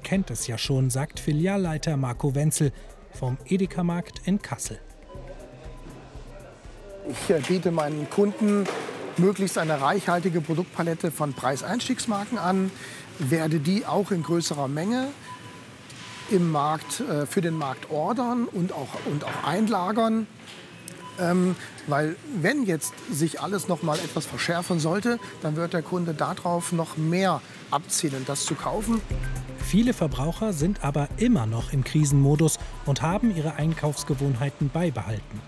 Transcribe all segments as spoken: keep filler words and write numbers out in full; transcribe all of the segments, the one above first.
kennt es ja schon, sagt Filialleiter Marco Wenzel vom Edeka-Markt in Kassel. Ich biete meinen Kunden möglichst eine reichhaltige Produktpalette von Preiseinstiegsmarken an, werde die auch in größerer Menge im Markt, äh, für den Markt ordern und auch, und auch einlagern. Ähm, weil wenn jetzt sich alles noch mal etwas verschärfen sollte, dann wird der Kunde darauf noch mehr abzielen, das zu kaufen. Viele Verbraucher sind aber immer noch im Krisenmodus und haben ihre Einkaufsgewohnheiten beibehalten.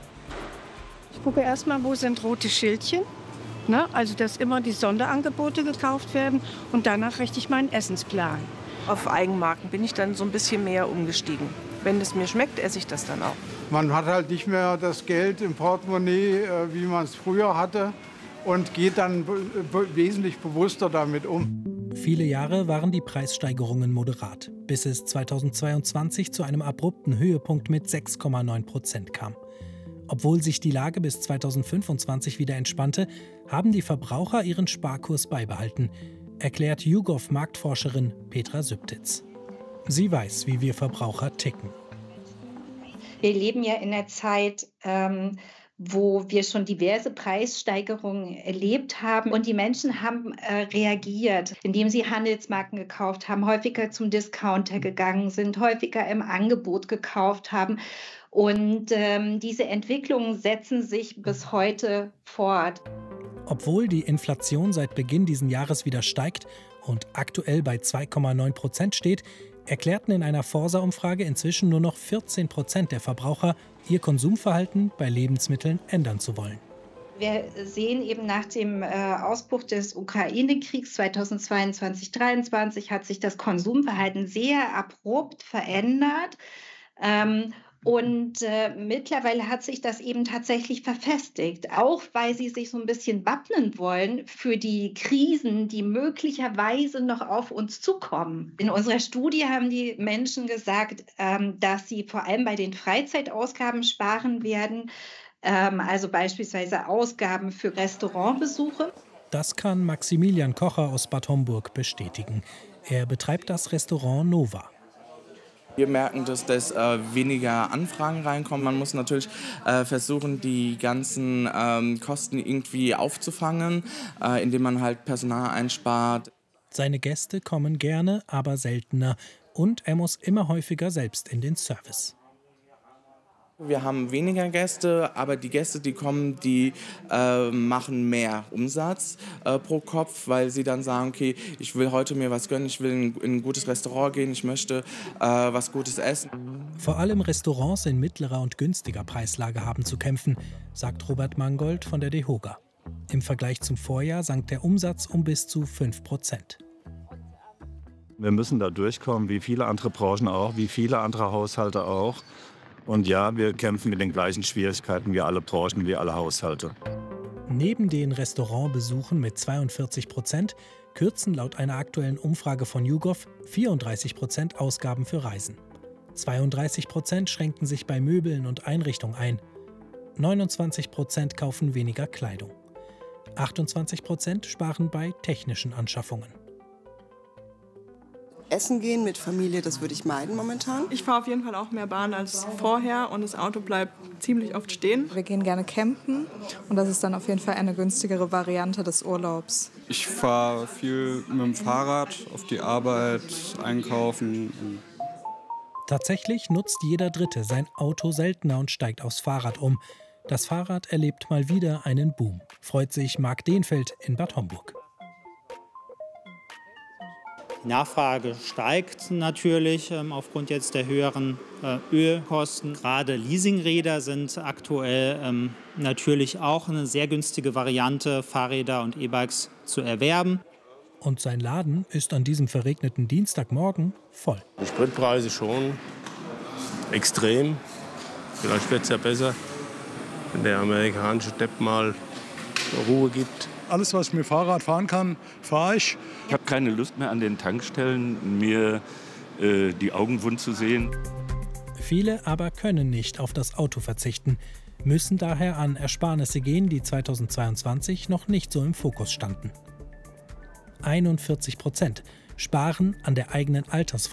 Ich gucke erst mal, wo sind rote Schildchen. Ne? Also, dass immer die Sonderangebote gekauft werden und danach richte ich meinen Essensplan. Auf Eigenmarken bin ich dann so ein bisschen mehr umgestiegen. Wenn es mir schmeckt, esse ich das dann auch. Man hat halt nicht mehr das Geld im Portemonnaie, wie man es früher hatte, und geht dann wesentlich bewusster damit um. Viele Jahre waren die Preissteigerungen moderat, bis es zweitausendzweiundzwanzig zu einem abrupten Höhepunkt mit sechs Komma neun Prozent kam. Obwohl sich die Lage bis zweitausendfünfundzwanzig wieder entspannte, haben die Verbraucher ihren Sparkurs beibehalten, erklärt YouGov-Marktforscherin Petra Sübtitz. Sie weiß, wie wir Verbraucher ticken. Wir leben ja in einer Zeit, ähm, wo wir schon diverse Preissteigerungen erlebt haben. Und die Menschen haben äh, reagiert, indem sie Handelsmarken gekauft haben, häufiger zum Discounter gegangen sind, häufiger im Angebot gekauft haben. Und ähm, diese Entwicklungen setzen sich bis heute fort. Obwohl die Inflation seit Beginn dieses Jahres wieder steigt und aktuell bei zwei Komma neun Prozent steht, erklärten in einer Forsa-Umfrage inzwischen nur noch vierzehn Prozent der Verbraucher, ihr Konsumverhalten bei Lebensmitteln ändern zu wollen. Wir sehen eben nach dem äh, Ausbruch des Ukraine-Kriegs zweitausendzweiundzwanzig dreiundzwanzig hat sich das Konsumverhalten sehr abrupt verändert. Ähm, Und äh, mittlerweile hat sich das eben tatsächlich verfestigt, auch weil sie sich so ein bisschen wappnen wollen für die Krisen, die möglicherweise noch auf uns zukommen. In unserer Studie haben die Menschen gesagt, ähm, dass sie vor allem bei den Freizeitausgaben sparen werden, ähm, also beispielsweise Ausgaben für Restaurantbesuche. Das kann Maximilian Kocher aus Bad Homburg bestätigen. Er betreibt das Restaurant Nova. Wir merken, dass das äh, weniger Anfragen reinkommen. Man muss natürlich äh, versuchen, die ganzen ähm, Kosten irgendwie aufzufangen, äh, indem man halt Personal einspart. Seine Gäste kommen gerne, aber seltener. Und er muss immer häufiger selbst in den Service. Wir haben weniger Gäste, aber die Gäste, die kommen, die äh, machen mehr Umsatz äh, pro Kopf, weil sie dann sagen, okay, ich will heute mir was gönnen, ich will in, in ein gutes Restaurant gehen, ich möchte äh, was Gutes essen. Vor allem Restaurants in mittlerer und günstiger Preislage haben zu kämpfen, sagt Robert Mangold von der DEHOGA. Im Vergleich zum Vorjahr sank der Umsatz um bis zu fünf Prozent. Wir müssen da durchkommen, wie viele andere Branchen auch, wie viele andere Haushalte auch. Und ja, wir kämpfen mit den gleichen Schwierigkeiten wie alle Branchen, wie alle Haushalte. Neben den Restaurantbesuchen mit zweiundvierzig Prozent kürzen laut einer aktuellen Umfrage von YouGov vierunddreißig Prozent Ausgaben für Reisen. zweiunddreißig Prozent schränken sich bei Möbeln und Einrichtung ein. neunundzwanzig Prozent kaufen weniger Kleidung. achtundzwanzig Prozent sparen bei technischen Anschaffungen. Essen gehen mit Familie, das würde ich meiden momentan. Ich fahre auf jeden Fall auch mehr Bahn als vorher und das Auto bleibt ziemlich oft stehen. Wir gehen gerne campen und das ist dann auf jeden Fall eine günstigere Variante des Urlaubs. Ich fahre viel mit dem Fahrrad auf die Arbeit, einkaufen. Tatsächlich nutzt jeder Dritte sein Auto seltener und steigt aufs Fahrrad um. Das Fahrrad erlebt mal wieder einen Boom, freut sich Marc Dehnfeld in Bad Homburg. Die Nachfrage steigt natürlich ähm, aufgrund jetzt der höheren äh, Ölkosten. Gerade Leasingräder sind aktuell ähm, natürlich auch eine sehr günstige Variante, Fahrräder und E-Bikes zu erwerben. Und sein Laden ist an diesem verregneten Dienstagmorgen voll. Die Spritpreise schon extrem. Vielleicht wird es ja besser, wenn der amerikanische Depp mal Ruhe gibt. Alles, was ich mit Fahrrad fahren kann, fahre ich. Ich habe keine Lust mehr an den Tankstellen, mir äh, die Augen wund zu sehen. Viele aber können nicht auf das Auto verzichten, müssen daher an Ersparnisse gehen, die zweitausendzweiundzwanzig noch nicht so im Fokus standen. einundvierzig Prozent sparen an der eigenen Altersvorsorge.